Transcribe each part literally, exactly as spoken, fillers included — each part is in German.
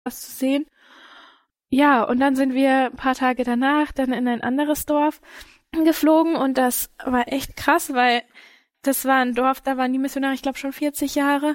was zu sehen. Ja, und dann sind wir ein paar Tage danach dann in ein anderes Dorf geflogen und das war echt krass, weil das war ein Dorf, da waren die Missionare, ich glaube, schon vierzig Jahre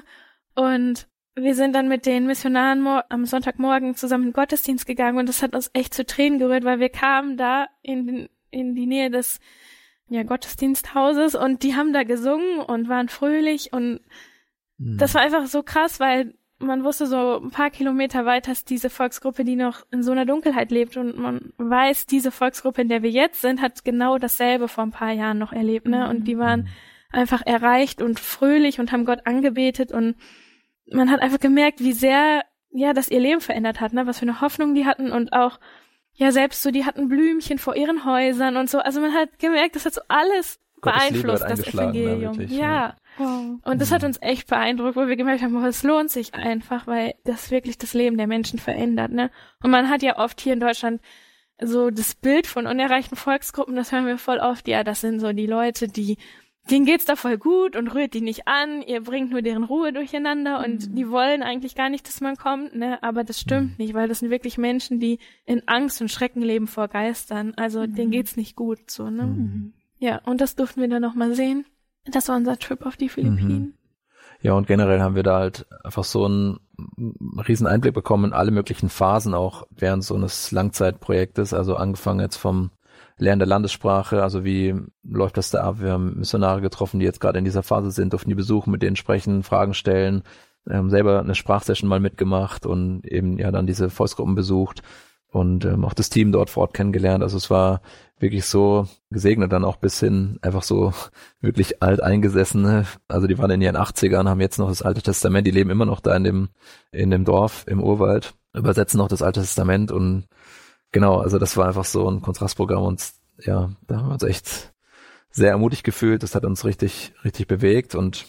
und wir sind dann mit den Missionaren mor- am Sonntagmorgen zusammen in den Gottesdienst gegangen und das hat uns echt zu Tränen gerührt, weil wir kamen da in, den, in die Nähe des ja, Gottesdiensthauses und die haben da gesungen und waren fröhlich und mhm. das war einfach so krass, weil man wusste, so ein paar Kilometer weiter ist diese Volksgruppe, die noch in so einer Dunkelheit lebt und man weiß, diese Volksgruppe, in der wir jetzt sind, hat genau dasselbe vor ein paar Jahren noch erlebt, ne? Und die waren einfach erreicht und fröhlich und haben Gott angebetet und man hat einfach gemerkt, wie sehr, ja, das ihr Leben verändert hat, ne? Was für eine Hoffnung die hatten und auch, ja, selbst so, die hatten Blümchen vor ihren Häusern und so. Also man hat gemerkt, das hat so alles beeinflusst, das Evangelium. Da wirklich, ja. ja. Wow. Und das hat uns echt beeindruckt, wo wir gemerkt haben, es lohnt sich einfach, weil das wirklich das Leben der Menschen verändert, ne? Und man hat ja oft hier in Deutschland so das Bild von unerreichten Volksgruppen, das hören wir voll oft, ja, das sind so die Leute, die, denen geht's da voll gut und rührt die nicht an, ihr bringt nur deren Ruhe durcheinander und mhm. die wollen eigentlich gar nicht, dass man kommt, ne? Aber das stimmt nicht, weil das sind wirklich Menschen, die in Angst und Schrecken leben vor Geistern, also mhm. denen geht's nicht gut, so, ne? Mhm. Ja, und das durften wir dann noch mal sehen. Das war unser Trip auf die Philippinen. Ja, und generell haben wir da halt einfach so einen riesen Einblick bekommen in alle möglichen Phasen auch während so eines Langzeitprojektes, also angefangen jetzt vom Lernen der Landessprache, also wie läuft das da ab? Wir haben Missionare getroffen, die jetzt gerade in dieser Phase sind, durften die besuchen, mit denen sprechen, Fragen stellen, ähm, selber eine Sprachsession mal mitgemacht und eben ja dann diese Volksgruppen besucht und ähm, auch das Team dort vor Ort kennengelernt. Also es war wirklich so gesegnet dann auch bis hin einfach so wirklich alt eingesessene, also die waren in ihren achtzigern, haben jetzt noch das Alte Testament, die leben immer noch da in dem in dem Dorf im Urwald, übersetzen noch das Alte Testament und genau, also das war einfach so ein Kontrastprogramm und ja, da haben wir uns echt sehr ermutigt gefühlt, das hat uns richtig richtig bewegt und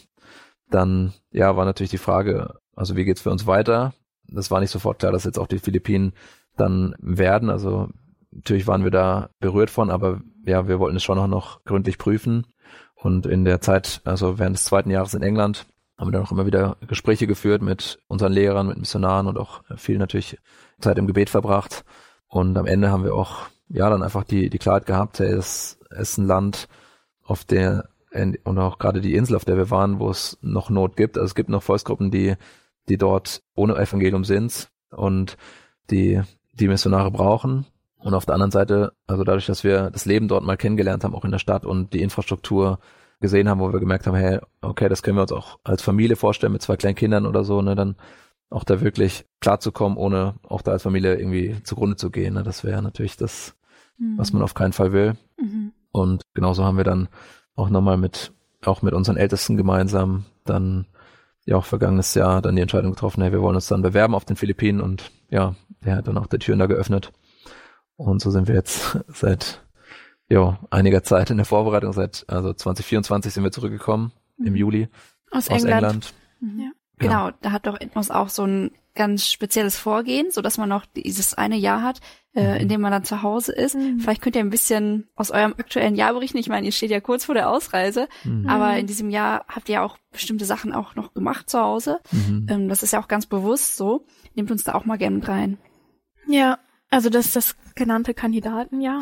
dann ja war natürlich die Frage, also wie geht's für uns weiter? Das war nicht sofort klar, dass jetzt auch die Philippinen dann werden, also natürlich waren wir da berührt von, aber ja, wir wollten es schon auch noch gründlich prüfen und in der Zeit, also während des zweiten Jahres in England, haben wir dann auch immer wieder Gespräche geführt mit unseren Lehrern, mit Missionaren und auch viel natürlich Zeit im Gebet verbracht und am Ende haben wir auch, ja, dann einfach die die Klarheit gehabt, hey, es ist ein Land, auf der, und auch gerade die Insel, auf der wir waren, wo es noch Not gibt, also es gibt noch Volksgruppen, die die dort ohne Evangelium sind und die die Missionare brauchen. Und auf der anderen Seite, also dadurch, dass wir das Leben dort mal kennengelernt haben, auch in der Stadt und die Infrastruktur gesehen haben, wo wir gemerkt haben, hey, okay, das können wir uns auch als Familie vorstellen mit zwei kleinen Kindern oder so, ne, dann auch da wirklich klarzukommen, ohne auch da als Familie irgendwie zugrunde zu gehen, ne, das wäre natürlich das, mhm. was man auf keinen Fall will. Mhm. Und genauso haben wir dann auch nochmal mit, auch mit unseren Ältesten gemeinsam dann ja auch vergangenes Jahr dann die Entscheidung getroffen, hey, wir wollen uns dann bewerben auf den Philippinen und ja, der hat dann auch die Türen da geöffnet. Und so sind wir jetzt seit ja, einiger Zeit in der Vorbereitung, seit also zwanzig vierundzwanzig sind wir zurückgekommen, mhm. im Juli aus, aus England. England. Mhm. Ja. Genau, ja. Da hat doch Ethnos auch so ein ganz spezielles Vorgehen, so dass man noch dieses eine Jahr hat, äh, mhm. in dem man dann zu Hause ist. Mhm. Vielleicht könnt ihr ein bisschen aus eurem aktuellen Jahr berichten. Ich meine, ihr steht ja kurz vor der Ausreise, mhm. aber in diesem Jahr habt ihr auch bestimmte Sachen auch noch gemacht zu Hause. Mhm. Ähm, das ist ja auch ganz bewusst so. Nehmt uns da auch mal gerne mit rein. Ja, also das ist das genannte Kandidatenjahr.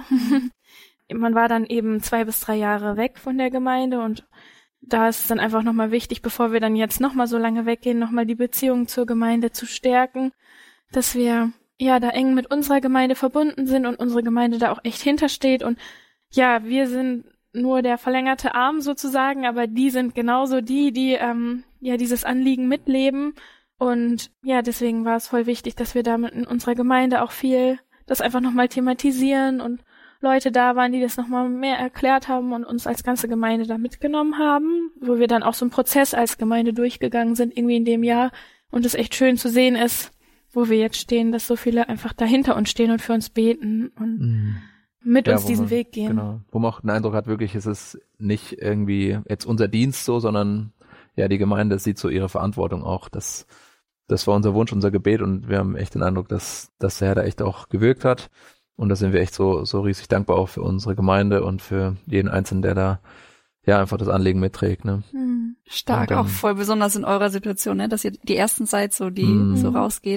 Man war dann eben zwei bis drei Jahre weg von der Gemeinde und da ist es dann einfach nochmal wichtig, bevor wir dann jetzt nochmal so lange weggehen, nochmal die Beziehung zur Gemeinde zu stärken, dass wir ja da eng mit unserer Gemeinde verbunden sind und unsere Gemeinde da auch echt hintersteht und ja, wir sind nur der verlängerte Arm sozusagen, aber die sind genauso die, die ähm, ja dieses Anliegen mitleben. Und ja, deswegen war es voll wichtig, dass wir damit in unserer Gemeinde auch viel das einfach nochmal thematisieren und Leute da waren, die das nochmal mehr erklärt haben und uns als ganze Gemeinde da mitgenommen haben, wo wir dann auch so einen Prozess als Gemeinde durchgegangen sind, irgendwie in dem Jahr. Und es echt schön zu sehen ist, wo wir jetzt stehen, dass so viele einfach dahinter uns stehen und für uns beten und mhm. mit ja, uns diesen man, Weg gehen. Genau, wo man auch den Eindruck hat, wirklich, es ist nicht irgendwie jetzt unser Dienst so, sondern ja, die Gemeinde sieht so ihre Verantwortung auch, dass das war unser Wunsch, unser Gebet und wir haben echt den Eindruck, dass, dass der Herr da echt auch gewirkt hat und da sind wir echt so so riesig dankbar auch für unsere Gemeinde und für jeden Einzelnen, der da ja einfach das Anliegen mitträgt. Ne? Hm, stark, dann, auch voll besonders in eurer Situation, ne, dass ihr die Ersten seid, so die hm. so rausgehen.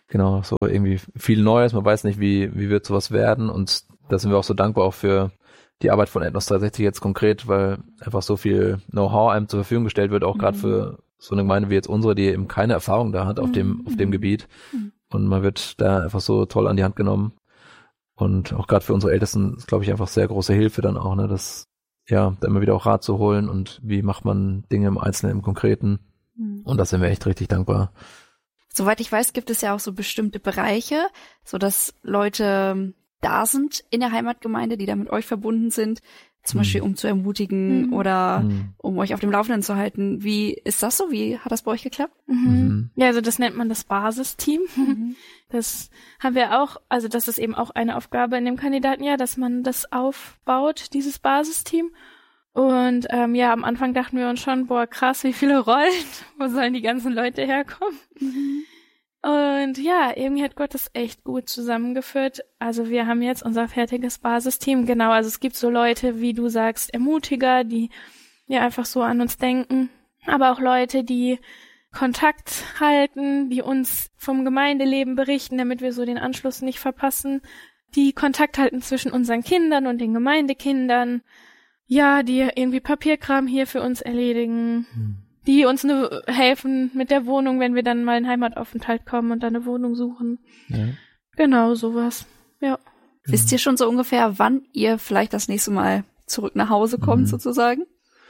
genau, so irgendwie viel Neues, man weiß nicht, wie, wie wird sowas werden und da sind wir auch so dankbar auch für die Arbeit von Ethnos dreihundertsechzig jetzt konkret, weil einfach so viel Know-how einem zur Verfügung gestellt wird, auch mhm. gerade für so eine Gemeinde wie jetzt unsere, die eben keine Erfahrung da hat auf mhm. dem, auf dem Gebiet mhm. und man wird da einfach so toll an die Hand genommen und auch gerade für unsere Ältesten ist, glaube ich, einfach sehr große Hilfe dann auch, ne, das ja, da immer wieder auch Rat zu holen und wie macht man Dinge im Einzelnen, im Konkreten. Mhm. Und da sind wir echt richtig dankbar. Soweit ich weiß, gibt es ja auch so bestimmte Bereiche, so dass Leute da sind in der Heimatgemeinde, die da mit euch verbunden sind, zum mhm. Beispiel um zu ermutigen mhm. oder mhm. um euch auf dem Laufenden zu halten. Wie ist das so? Wie hat das bei euch geklappt? Mhm. Mhm. Ja, also das nennt man das Basisteam. Mhm. Das haben wir auch, also das ist eben auch eine Aufgabe in dem Kandidatenjahr, dass man das aufbaut, dieses Basisteam. Und ähm, ja, am Anfang dachten wir uns schon, boah, krass, wie viele Rollen, wo sollen die ganzen Leute herkommen? Mhm. Und ja, irgendwie hat Gott das echt gut zusammengeführt. Also wir haben jetzt unser fertiges Basisteam, genau, also es gibt so Leute, wie du sagst, Ermutiger, die ja einfach so an uns denken, aber auch Leute, die Kontakt halten, die uns vom Gemeindeleben berichten, damit wir so den Anschluss nicht verpassen, die Kontakt halten zwischen unseren Kindern und den Gemeindekindern, ja, die irgendwie Papierkram hier für uns erledigen, hm. die uns ne, helfen mit der Wohnung, wenn wir dann mal in Heimataufenthalt kommen und dann eine Wohnung suchen. Ja. Genau, sowas, ja. Wisst ihr schon so ungefähr, wann ihr vielleicht das nächste Mal zurück nach Hause kommt, mhm. sozusagen?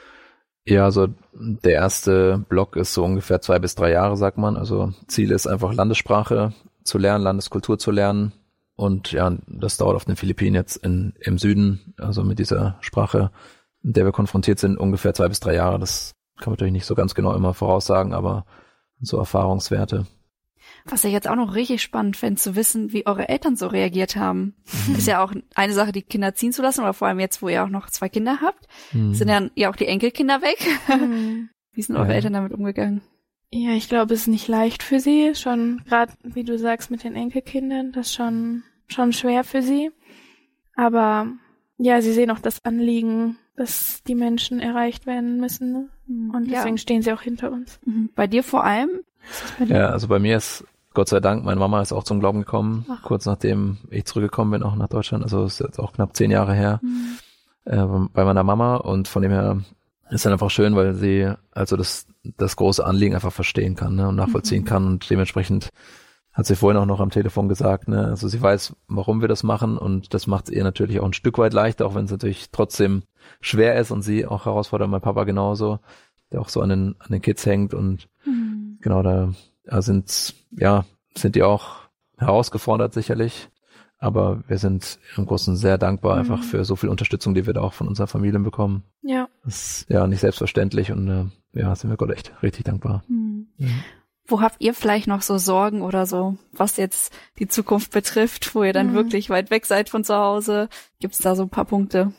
Ja, also der erste Block ist so ungefähr zwei bis drei Jahre, sagt man. Also Ziel ist einfach Landessprache zu lernen, Landeskultur zu lernen. Und ja, das dauert auf den Philippinen jetzt in, im Süden, also mit dieser Sprache, mit der wir konfrontiert sind, ungefähr zwei bis drei Jahre. Das kann man natürlich nicht so ganz genau immer voraussagen, aber so Erfahrungswerte. Was ich jetzt auch noch richtig spannend fände, zu wissen, wie eure Eltern so reagiert haben. Mhm. Ist ja auch eine Sache, die Kinder ziehen zu lassen, oder vor allem jetzt, wo ihr auch noch zwei Kinder habt, mhm. sind ja, ja auch die Enkelkinder weg. Mhm. Wie sind eure ja. Eltern damit umgegangen? Ja, ich glaube, es ist nicht leicht für sie. Schon, gerade wie du sagst, mit den Enkelkindern, das ist schon, schon schwer für sie. Aber ja, sie sehen auch das Anliegen, dass die Menschen erreicht werden müssen. Ne? Und deswegen ja. stehen sie auch hinter uns. Mhm. Bei dir vor allem? Bei dir? Ja, also bei mir ist Gott sei Dank, meine Mama ist auch zum Glauben gekommen, Ach. kurz nachdem ich zurückgekommen bin, auch nach Deutschland. Also ist jetzt auch knapp zehn Jahre her mhm. äh, bei meiner Mama. Und von dem her ist dann einfach schön, weil sie also das das große Anliegen einfach verstehen kann, ne, und nachvollziehen mhm. kann. Und dementsprechend hat sie vorhin auch noch am Telefon gesagt, ne, also sie weiß, warum wir das machen, und das macht es ihr natürlich auch ein Stück weit leichter, auch wenn es natürlich trotzdem schwer ist und sie auch herausfordert, mein Papa genauso, der auch so an den an den Kids hängt, und mhm. genau, da, da sind ja sind die auch herausgefordert sicherlich, aber wir sind im Großen sehr dankbar mhm. einfach für so viel Unterstützung, die wir da auch von unseren Familien bekommen. Ja. Das ist ja nicht selbstverständlich, und äh, ja, sind wir Gott echt richtig dankbar. Mhm. Ja. Wo habt ihr vielleicht noch so Sorgen oder so, was jetzt die Zukunft betrifft, wo ihr dann mhm. wirklich weit weg seid von zu Hause? Gibt's da so ein paar Punkte?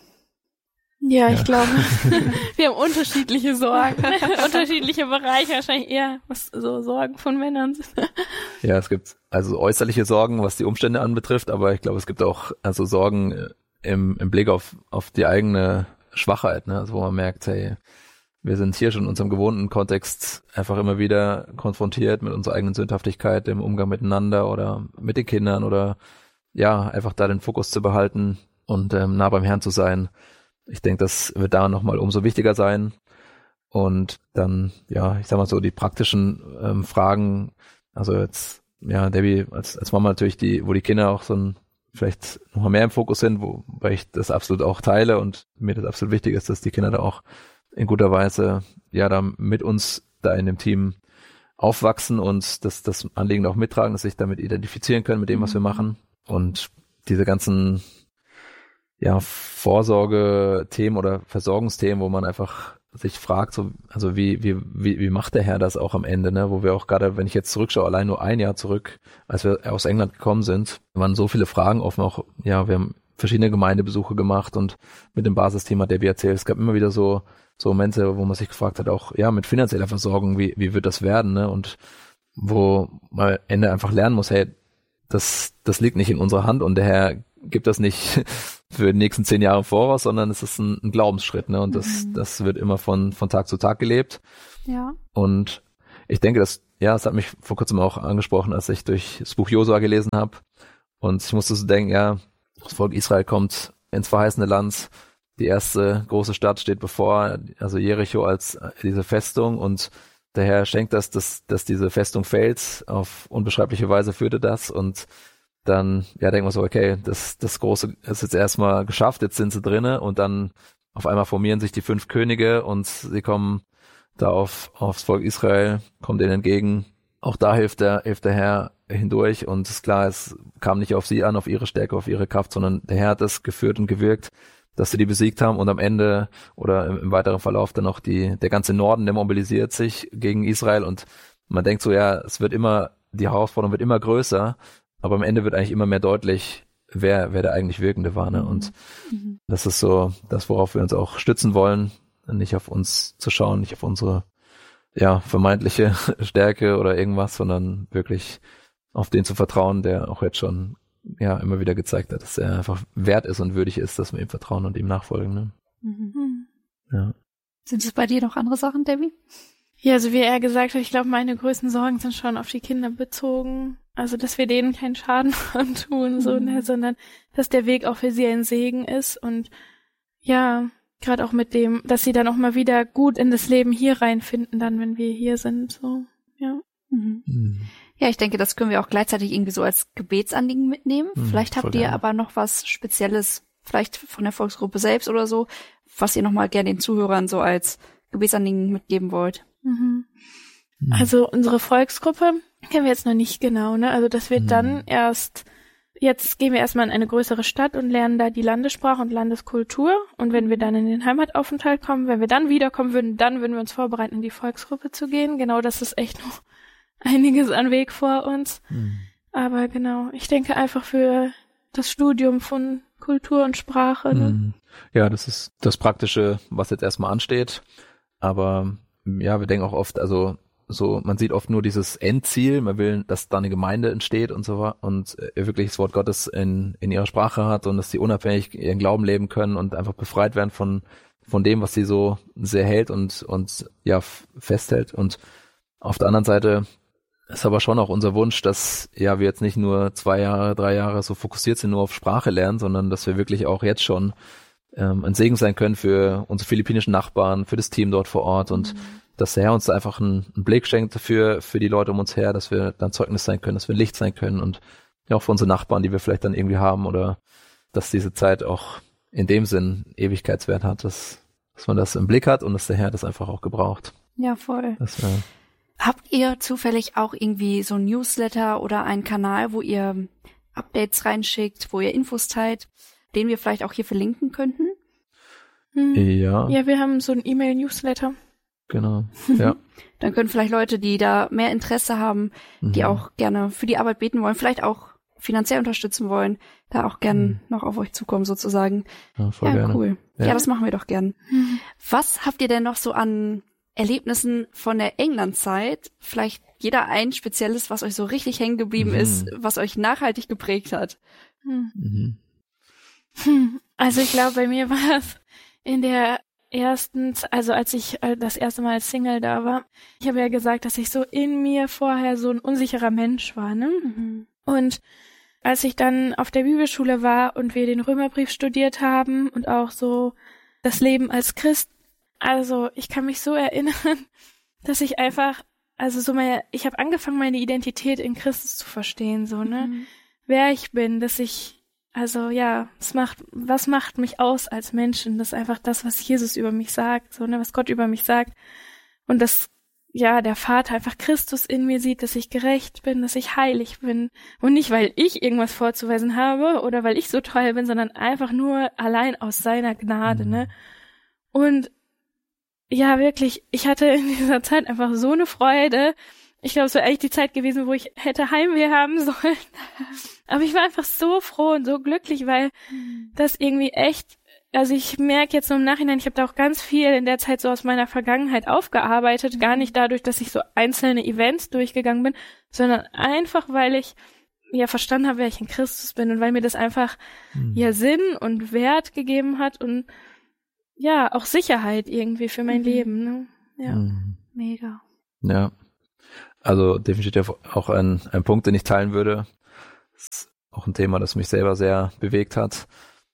Ja, ja. Ich glaube, wir haben unterschiedliche Sorgen, unterschiedliche Bereiche, wahrscheinlich eher was so Sorgen von Männern sind. Ja, es gibt also äußerliche Sorgen, was die Umstände anbetrifft, aber ich glaube, es gibt auch also Sorgen im, im Blick auf auf die eigene Schwachheit, ne? Also wo man merkt, hey, wir sind hier schon in unserem gewohnten Kontext einfach immer wieder konfrontiert mit unserer eigenen Sündhaftigkeit im Umgang miteinander oder mit den Kindern, oder ja, einfach da den Fokus zu behalten und ähm, nah beim Herrn zu sein. Ich denke, das wird da nochmal umso wichtiger sein. Und dann, ja, ich sag mal so, die praktischen ähm, Fragen, also jetzt, ja, Debbie, als, als Mama natürlich, die, wo die Kinder auch so ein, vielleicht nochmal mehr im Fokus sind, wo, weil ich das absolut auch teile und mir das absolut wichtig ist, dass die Kinder da auch in guter Weise, ja, da mit uns da in dem Team aufwachsen und das, das Anliegen auch mittragen, dass sich damit identifizieren können mit dem, was wir machen. Und diese ganzen, ja, Vorsorge-Themen oder Versorgungsthemen, wo man einfach sich fragt, so, also wie, wie, wie, wie macht der Herr das auch am Ende, ne, wo wir auch gerade, wenn ich jetzt zurückschaue, allein nur ein Jahr zurück, als wir aus England gekommen sind, waren so viele Fragen offen, auch, ja, wir haben verschiedene Gemeindebesuche gemacht und mit dem Basisthema, der wir erzählt, es gab immer wieder so, so Momente, wo man sich gefragt hat, auch, ja, mit finanzieller Versorgung, wie, wie wird das werden, ne, und wo man am Ende einfach lernen muss, hey, das, das liegt nicht in unserer Hand und der Herr gibt das nicht für die nächsten zehn Jahre voraus, sondern es ist ein, ein Glaubensschritt, ne? Und das, mhm. das wird immer von, von Tag zu Tag gelebt. Ja. Und ich denke, dass ja, es hat mich vor kurzem auch angesprochen, als ich durch das Buch Josua gelesen habe. Und ich musste so denken, ja, das Volk Israel kommt ins verheißene Land. Die erste große Stadt steht bevor, also Jericho als diese Festung. Und der Herr schenkt das, dass, dass diese Festung fällt. Auf unbeschreibliche Weise führte das. Und dann, ja, denken wir so, okay, das, das Große ist jetzt erstmal geschafft, jetzt sind sie drinne. Und dann auf einmal formieren sich die fünf Könige und sie kommen da auf aufs Volk Israel, kommt ihnen entgegen. Auch da hilft der, hilft der Herr hindurch und es ist klar, es kam nicht auf sie an, auf ihre Stärke, auf ihre Kraft, sondern der Herr hat es geführt und gewirkt, dass sie die besiegt haben und am Ende oder im, im weiteren Verlauf dann auch die, der ganze Norden, der mobilisiert sich gegen Israel und man denkt so, ja, es wird immer, die Herausforderung wird immer größer, aber am Ende wird eigentlich immer mehr deutlich, wer, wer der eigentlich Wirkende war, ne? Und mhm. das ist so das, worauf wir uns auch stützen wollen, nicht auf uns zu schauen, nicht auf unsere ja vermeintliche Stärke oder irgendwas, sondern wirklich auf den zu vertrauen, der auch jetzt schon ja immer wieder gezeigt hat, dass er einfach wert ist und würdig ist, dass wir ihm vertrauen und ihm nachfolgen. Ne? Mhm. Ja. Sind es bei dir noch andere Sachen, Debbie? Ja, also wie er gesagt hat, ich glaube, meine größten Sorgen sind schon auf die Kinder bezogen. Also, dass wir denen keinen Schaden antun, so, mhm. ne, sondern dass der Weg auch für sie ein Segen ist und ja, gerade auch mit dem, dass sie dann auch mal wieder gut in das Leben hier reinfinden, dann, wenn wir hier sind, so, ja. Mhm. Mhm. Ja, ich denke, das können wir auch gleichzeitig irgendwie so als Gebetsanliegen mitnehmen. Mhm, vielleicht habt ihr gerne. Aber noch was Spezielles, vielleicht von der Volksgruppe selbst oder so, was ihr nochmal gerne den Zuhörern so als Gebetsanliegen mitgeben wollt. Mhm. Mhm. Also unsere Volksgruppe kennen wir jetzt noch nicht genau, ne? Also das wird mhm. dann erst Jetzt gehen wir erstmal in eine größere Stadt und lernen da die Landessprache und Landeskultur. Und wenn wir dann in den Heimataufenthalt kommen, wenn wir dann wiederkommen würden, dann würden wir uns vorbereiten, in die Volksgruppe zu gehen. Genau, das ist echt noch einiges an Weg vor uns. Mhm. Aber genau, ich denke einfach für das Studium von Kultur und Sprache. Ne? Mhm. Ja, das ist das Praktische, was jetzt erstmal ansteht. Aber ja, wir denken auch oft, also so, man sieht oft nur dieses Endziel, man will, dass da eine Gemeinde entsteht und so und äh, wirklich das Wort Gottes in in ihrer Sprache hat und dass sie unabhängig ihren Glauben leben können und einfach befreit werden von von dem, was sie so sehr hält und und ja festhält. Und auf der anderen Seite ist aber schon auch unser Wunsch, dass ja wir jetzt nicht nur zwei Jahre, drei Jahre so fokussiert sind nur auf Sprache lernen, sondern dass wir wirklich auch jetzt schon ähm, ein Segen sein können für unsere philippinischen Nachbarn, für das Team dort vor Ort und mhm. dass der Herr uns da einfach einen, einen Blick schenkt für, für die Leute um uns her, dass wir dann Zeugnis sein können, dass wir Licht sein können und ja auch für unsere Nachbarn, die wir vielleicht dann irgendwie haben oder dass diese Zeit auch in dem Sinn Ewigkeitswert hat, dass, dass man das im Blick hat und dass der Herr das einfach auch gebraucht. Ja, voll. Das, äh, Habt ihr zufällig auch irgendwie so ein Newsletter oder einen Kanal, wo ihr Updates reinschickt, wo ihr Infos teilt, den wir vielleicht auch hier verlinken könnten? Hm. Ja. Ja, wir haben so ein E-Mail-Newsletter. Genau, ja. Dann können vielleicht Leute, die da mehr Interesse haben, die mhm. auch gerne für die Arbeit beten wollen, vielleicht auch finanziell unterstützen wollen, da auch gern mhm. noch auf euch zukommen sozusagen. Ja, voll ja gerne. Cool. Ja. ja, das machen wir doch gern. Mhm. Was habt ihr denn noch so an Erlebnissen von der Englandzeit? Vielleicht jeder ein spezielles, was euch so richtig hängen geblieben mhm. ist, was euch nachhaltig geprägt hat? Mhm. Mhm. Also ich glaube, bei mir war es in der Erstens, also als ich das erste Mal als Single da war, ich habe ja gesagt, dass ich so in mir vorher so ein unsicherer Mensch war, ne? Mhm. Und als ich dann auf der Bibelschule war und wir den Römerbrief studiert haben und auch so das Leben als Christ, also ich kann mich so erinnern, dass ich einfach, also so meine, ich habe angefangen, meine Identität in Christus zu verstehen, so, ne? Mhm. Wer ich bin, dass ich Also ja, es macht, was macht mich aus als Menschen? Das ist einfach das, was Jesus über mich sagt, so, ne, was Gott über mich sagt. Und dass, ja, der Vater einfach Christus in mir sieht, dass ich gerecht bin, dass ich heilig bin. Und nicht, weil ich irgendwas vorzuweisen habe oder weil ich so toll bin, sondern einfach nur allein aus seiner Gnade, ne. Und ja, wirklich, ich hatte in dieser Zeit einfach so eine Freude. Ich glaube, es wäre eigentlich die Zeit gewesen, wo ich hätte Heimweh haben sollen. Aber ich war einfach so froh und so glücklich, weil das irgendwie echt, also ich merke jetzt so im Nachhinein, ich habe da auch ganz viel in der Zeit so aus meiner Vergangenheit aufgearbeitet. Gar nicht dadurch, dass ich so einzelne Events durchgegangen bin, sondern einfach, weil ich ja verstanden habe, wer ich in Christus bin und weil mir das einfach mhm. ja Sinn und Wert gegeben hat und ja, auch Sicherheit irgendwie für mein mhm. Leben. Ne? Ja, mhm. Mega. Ja. Also definitiv auch ein, ein Punkt, den ich teilen würde. Das ist auch ein Thema, das mich selber sehr bewegt hat.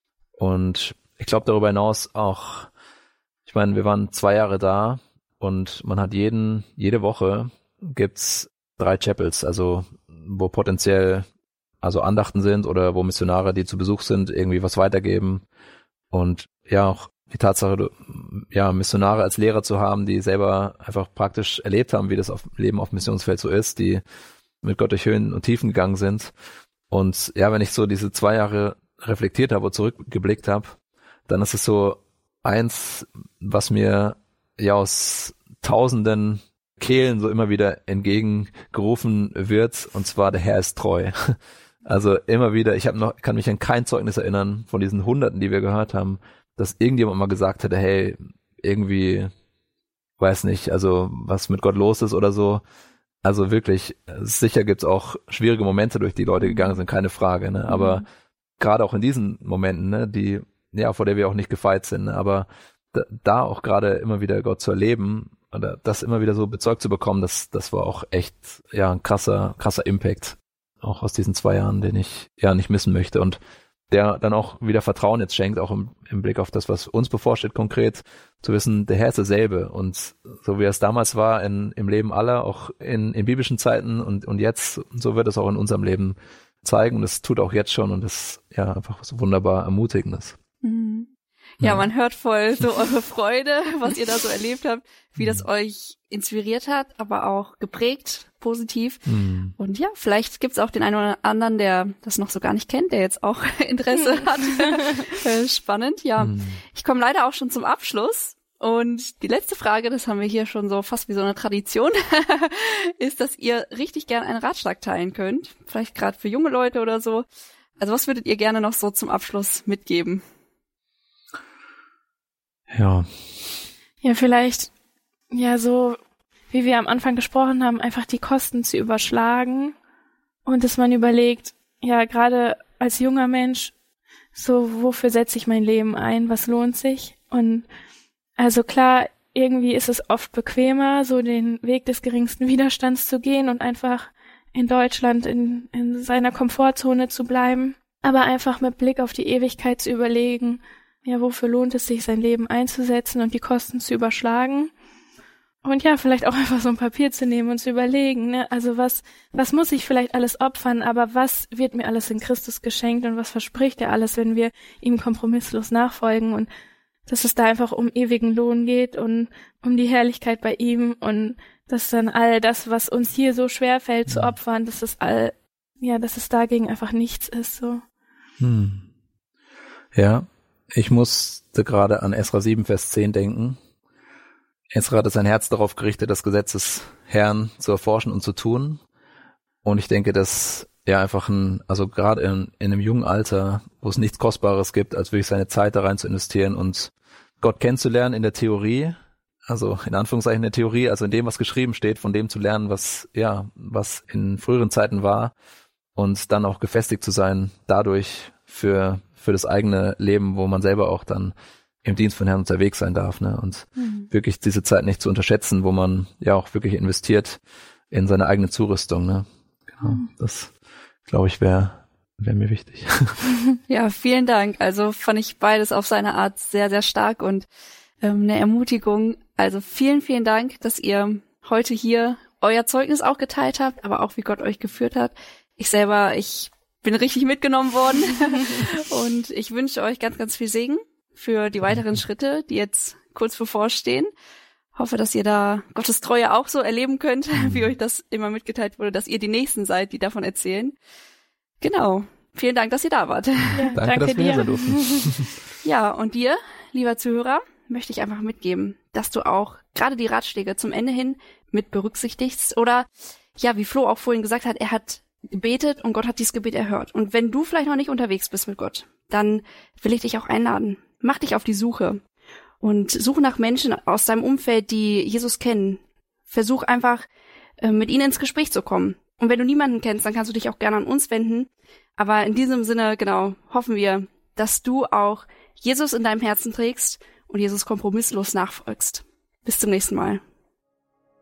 Und ich glaube darüber hinaus auch, ich meine, wir waren zwei Jahre da und man hat jeden, jede Woche gibt's drei Chapels, also wo potenziell also Andachten sind oder wo Missionare, die zu Besuch sind, irgendwie was weitergeben. Und ja, auch die Tatsache, ja, Missionare als Lehrer zu haben, die selber einfach praktisch erlebt haben, wie das auf, Leben auf Missionsfeld so ist, die mit Gott durch Höhen und Tiefen gegangen sind. Und ja, wenn ich so diese zwei Jahre reflektiert habe und zurückgeblickt habe, dann ist es so eins, was mir ja aus tausenden Kehlen so immer wieder entgegengerufen wird, und zwar der Herr ist treu. Also immer wieder, ich habe noch, kann mich an kein Zeugnis erinnern von diesen Hunderten, die wir gehört haben, dass irgendjemand mal gesagt hätte, hey, irgendwie, weiß nicht, also was mit Gott los ist oder so. Also wirklich, sicher gibt's auch schwierige Momente, durch die Leute gegangen sind, keine Frage, ne? Aber mhm. gerade auch in diesen Momenten, ne, die, ja, vor der wir auch nicht gefeit sind, ne? Aber da, da auch gerade immer wieder Gott zu erleben oder das immer wieder so bezeugt zu bekommen, das, das war auch echt, ja, ein krasser, krasser Impact. Auch aus diesen zwei Jahren, den ich ja nicht missen möchte und der dann auch wieder Vertrauen jetzt schenkt, auch im, im Blick auf das, was uns bevorsteht konkret, zu wissen, der Herr ist derselbe und so wie es damals war in, im Leben aller, auch in, in biblischen Zeiten und, und jetzt, so wird es auch in unserem Leben zeigen und es tut auch jetzt schon und das ist ja einfach was wunderbar Ermutigendes. Mhm. Ja, man hört voll so eure Freude, was ihr da so erlebt habt, wie das euch inspiriert hat, aber auch geprägt, positiv. Mhm. Und ja, vielleicht gibt's auch den einen oder anderen, der das noch so gar nicht kennt, der jetzt auch Interesse hat. Spannend, ja. Mhm. Ich komme leider auch schon zum Abschluss. Und die letzte Frage, das haben wir hier schon so fast wie so eine Tradition, ist, dass ihr richtig gern einen Ratschlag teilen könnt. Vielleicht gerade für junge Leute oder so. Also was würdet ihr gerne noch so zum Abschluss mitgeben? Ja. Ja, vielleicht, ja, so, wie wir am Anfang gesprochen haben, einfach die Kosten zu überschlagen und dass man überlegt, ja, gerade als junger Mensch, so, wofür setze ich mein Leben ein? Was lohnt sich? Und, also klar, irgendwie ist es oft bequemer, so den Weg des geringsten Widerstands zu gehen und einfach in Deutschland in, in seiner Komfortzone zu bleiben, aber einfach mit Blick auf die Ewigkeit zu überlegen, ja, wofür lohnt es sich, sein Leben einzusetzen und die Kosten zu überschlagen? Und ja, vielleicht auch einfach so ein Papier zu nehmen und zu überlegen, ne, also was, was muss ich vielleicht alles opfern, aber was wird mir alles in Christus geschenkt und was verspricht er alles, wenn wir ihm kompromisslos nachfolgen und dass es da einfach um ewigen Lohn geht und um die Herrlichkeit bei ihm und dass dann all das, was uns hier so schwer fällt zu opfern, dass es all, ja, dass es dagegen einfach nichts ist, so. Hm. Ja. Ich musste gerade an Esra sieben, Vers zehn denken. Esra hat sein Herz darauf gerichtet, das Gesetz des Herrn zu erforschen und zu tun. Und ich denke, dass er einfach ein, also gerade in, in einem jungen Alter, wo es nichts Kostbares gibt, als wirklich seine Zeit da rein zu investieren und Gott kennenzulernen in der Theorie, also in Anführungszeichen in der Theorie, also in dem, was geschrieben steht, von dem zu lernen, was, ja, was in früheren Zeiten war und dann auch gefestigt zu sein, dadurch für für das eigene Leben, wo man selber auch dann im Dienst von Herrn unterwegs sein darf, ne? Und mhm. wirklich diese Zeit nicht zu unterschätzen, wo man ja auch wirklich investiert in seine eigene Zurüstung, ne? Genau. Mhm. Das, glaube ich, wäre wäre mir wichtig. Ja, vielen Dank. Also fand ich beides auf seine Art sehr, sehr stark und ähm, eine Ermutigung. Also vielen, vielen Dank, dass ihr heute hier euer Zeugnis auch geteilt habt, aber auch wie Gott euch geführt hat. Ich selber, ich bin richtig mitgenommen worden und ich wünsche euch ganz, ganz viel Segen für die weiteren Schritte, die jetzt kurz bevorstehen. Hoffe, dass ihr da Gottes Treue auch so erleben könnt, wie euch das immer mitgeteilt wurde, dass ihr die Nächsten seid, die davon erzählen. Genau. Vielen Dank, dass ihr da wart. Ja, danke, danke, dass wir dir. hier sein durften. Ja, und dir, lieber Zuhörer, möchte ich einfach mitgeben, dass du auch gerade die Ratschläge zum Ende hin mit berücksichtigst oder, ja, wie Flo auch vorhin gesagt hat, er hat gebetet und Gott hat dieses Gebet erhört. Und wenn du vielleicht noch nicht unterwegs bist mit Gott, dann will ich dich auch einladen. Mach dich auf die Suche und suche nach Menschen aus deinem Umfeld, die Jesus kennen. Versuch einfach, mit ihnen ins Gespräch zu kommen. Und wenn du niemanden kennst, dann kannst du dich auch gerne an uns wenden. Aber in diesem Sinne, genau, hoffen wir, dass du auch Jesus in deinem Herzen trägst und Jesus kompromisslos nachfolgst. Bis zum nächsten Mal.